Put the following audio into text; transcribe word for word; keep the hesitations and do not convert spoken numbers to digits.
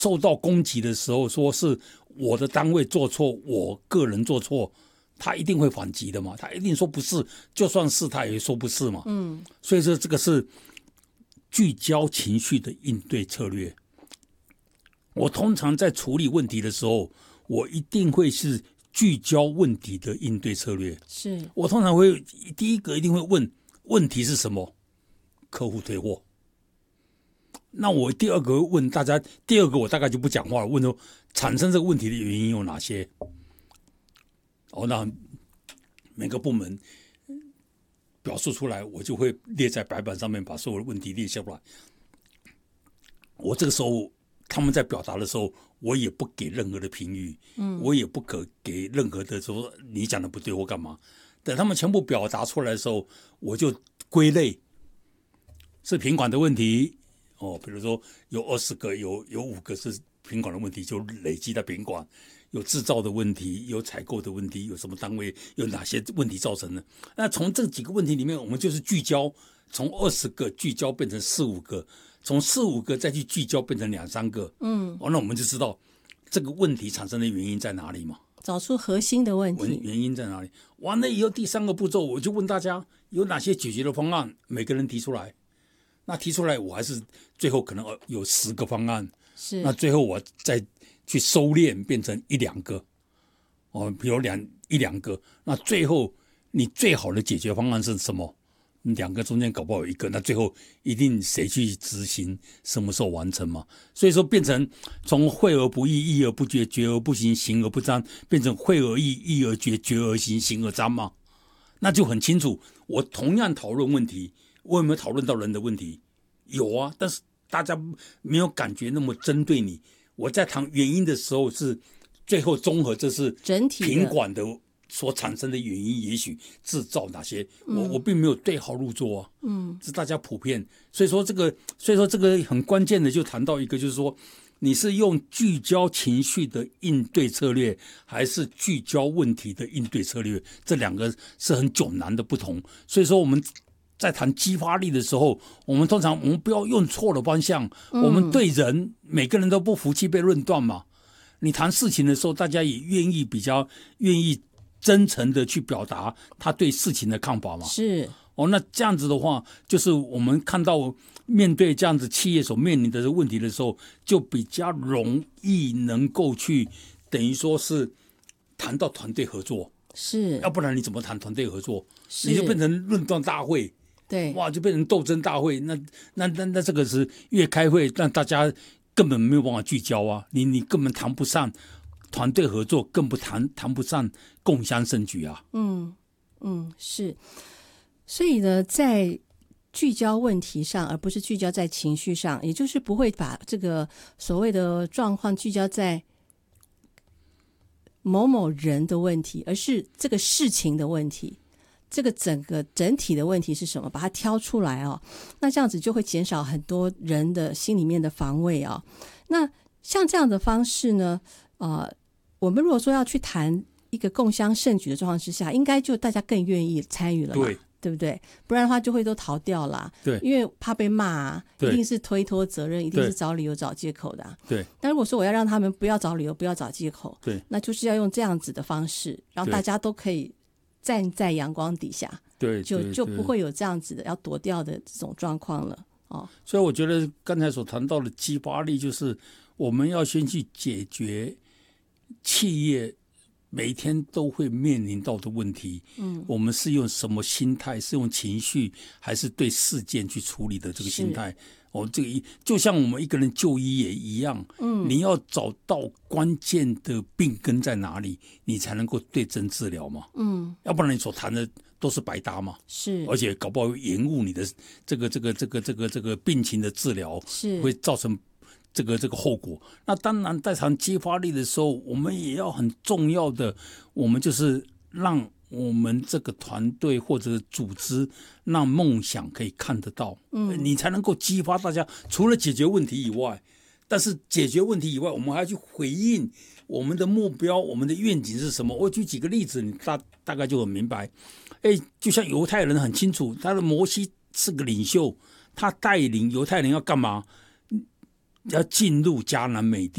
受到攻击的时候，说是我的单位做错，我个人做错，他一定会反击的嘛，他一定说不是，就算是他也说不是嘛。 嗯， 所以说这个是聚焦情绪的应对策略。我通常在处理问题的时候，我一定会是聚焦问题的应对策略。 是我通常会第一个一定会问问题是什么，客户退货。那我第二个会问大家，第二个我大概就不讲话了，问说产生这个问题的原因有哪些？哦，那每个部门表述出来，我就会列在白板上面，把所有的问题列下来。我这个时候他们在表达的时候，我也不给任何的评语，嗯，我也不可给任何的说你讲的不对或干嘛。等他们全部表达出来的时候，我就归类，是品管的问题。哦，比如说有二十个，有有五个是品管的问题，就累积在品管；有制造的问题，有采购的问题，有什么单位有哪些问题造成的？那从这几个问题里面，我们就是聚焦，从二十个聚焦变成四五个，从四五个再去聚焦变成两三个。嗯，哦，那我们就知道这个问题产生的原因在哪里嘛？ 找出核心的问题， 原因在哪里？完了以后，第三个步骤我就问大家有哪些解决的方案，每个人提出来。那提出来，我还是最后可能有十个方案， 是那最后我再去收敛变成一两个，哦，比如两一两个，那最后你最好的解决方案是什么？两个中间搞不好有一个，那最后一定谁去执行，什么时候完成嘛？所以说变成从会而不议，议而不决，决而不行，行而不彰，变成会而议，议而决，决而行，行而彰嘛？那就很清楚，我同样讨论问题。我有没有讨论到人的问题？有啊，但是大家没有感觉那么针对你。我在谈原因的时候，是最后综合，这是整体品管的所产生的原因，也许制造哪些，嗯、我我并没有对号入座啊，嗯，是大家普遍。所以说这个，所以说这个很关键的，就谈到一个，就是说你是用聚焦情绪的应对策略，还是聚焦问题的应对策略？这两个是很迥然的不同。所以说我们在谈激发力的时候，我们通常我们不要用错的方向。嗯、我们对人每个人都不服气被论断嘛。你谈事情的时候，大家也愿意比较愿意真诚的去表达他对事情的看法嘛。 是哦，那这样子的话，就是我们看到面对这样子企业所面临的问题的时候，就比较容易能够去等于说是谈到团队合作。 是， 要不然你怎么谈团队合作？你就变成论断大会。 对， 哇，就变成斗争大会，那那那那这个是越开会，让大家根本没有办法聚焦啊！你你根本谈不上团队合作，更不谈谈不上共襄盛举啊！ 嗯嗯，是，所以呢，在聚焦问题上，而不是聚焦在情绪上，也就是不会把这个所谓的状况聚焦在某某人的问题，而是这个事情的问题。这个整个整体的问题是什么？把它挑出来哦，那这样子就会减少很多人的心里面的防卫哦。那像这样的方式呢，呃，我们如果说要去谈一个共襄盛举的状况之下，应该就大家更愿意参与了嘛， 对, 对不对？不然的话就会都逃掉啦。 对， 因为怕被骂啊，一定是推脱责任，一定是找理由找借口的啊。 对。 但如果说我要让他们不要找理由，不要找借口， 对， 那就是要用这样子的方式，让大家都可以站在阳光底下， 对， 就就不会有这样子的要躲掉的这种状况了哦。 所以我觉得刚才所谈到的激发力，就是我们要先去解决企业每天都会面临到的问题。嗯，我们是用什么心态？是用情绪，还是对事件去处理的这个心态？哦，这个就像我们一个人就医也一样，嗯，你要找到关键的病根在哪里，你才能够对症治疗嘛，嗯，要不然你所谈的都是白搭嘛， 是， 而且搞不好会延误你的这个这个这个这个这个病情的治疗， 是会造成这个这个后果。那当然，在谈激发力的时候，我们也要很重要的，我们就是让我们这个团队或者组织让梦想可以看得到，嗯，你才能够激发大家。除了解决问题以外，但是解决问题以外，我们还要去回应我们的目标，我们的愿景是什么。我举几个例子，你大大概就很明白。哎，就像犹太人很清楚，他的摩西是个领袖，他带领犹太人要干嘛？要进入迦南美地。